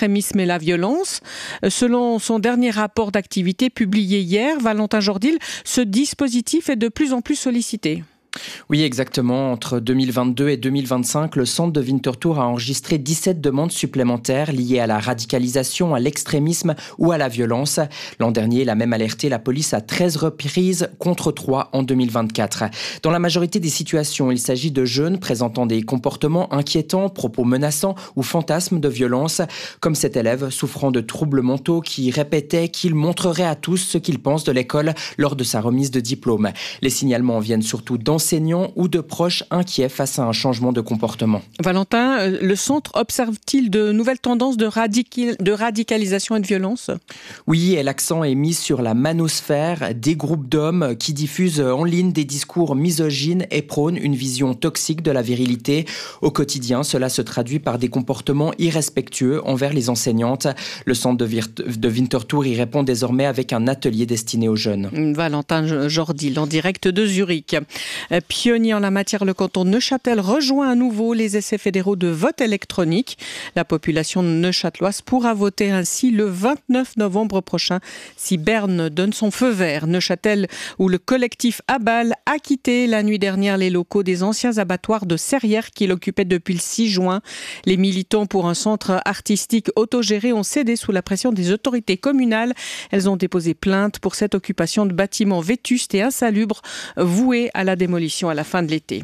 l'extrémisme et la violence. Selon son dernier rapport d'activité publié hier, Valentin Jordil, ce dispositif est de plus en plus sollicité. Oui, exactement. Entre 2022 et 2025, le centre de Winterthur a enregistré 17 demandes supplémentaires liées à la radicalisation, à l'extrémisme ou à la violence. L'an dernier, il a même alerté la police à 13 reprises contre 3 en 2024. Dans la majorité des situations, il s'agit de jeunes présentant des comportements inquiétants, propos menaçants ou fantasmes de violence, comme cet élève souffrant de troubles mentaux qui répétait qu'il montrerait à tous ce qu'il pense de l'école lors de sa remise de diplôme. Les signalements viennent surtout d'enseignants ou de proches inquiets face à un changement de comportement. Valentin, le centre observe-t-il de nouvelles tendances de radicalisation et de violence ? Oui, et l'accent est mis sur la manosphère, des groupes d'hommes qui diffusent en ligne des discours misogynes et prônent une vision toxique de la virilité. Au quotidien, cela se traduit par des comportements irrespectueux envers les enseignantes. Le centre de Winterthur y répond désormais avec un atelier destiné aux jeunes. Valentin Jordil, en direct de Zurich. Pionnier en la matière, le canton de Neuchâtel rejoint à nouveau les essais fédéraux de vote électronique. La population neuchâteloise pourra voter ainsi le 29 novembre prochain si Berne donne son feu vert. Neuchâtel, où le collectif Abal a quitté la nuit dernière les locaux des anciens abattoirs de Serrières qu'il occupait depuis le 6 juin. Les militants pour un centre artistique autogéré ont cédé sous la pression des autorités communales. Elles ont déposé plainte pour cette occupation de bâtiments vétustes et insalubres voués à la démolition à la fin de l'été.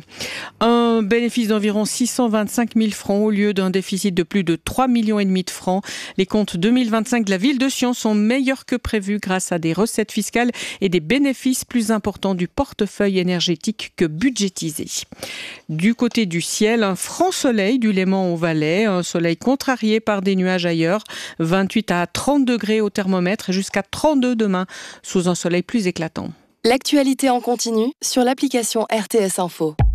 Un bénéfice d'environ 625 000 francs au lieu d'un déficit de plus de 3,5 millions de francs. Les comptes 2025 de la ville de Sion sont meilleurs que prévu grâce à des recettes fiscales et des bénéfices plus importants du portefeuille énergétique que budgétisé. Du côté du ciel, un franc soleil du Léman au Valais, un soleil contrarié par des nuages ailleurs, 28 à 30 degrés au thermomètre et jusqu'à 32 demain sous un soleil plus éclatant. L'actualité en continu sur l'application RTS Info.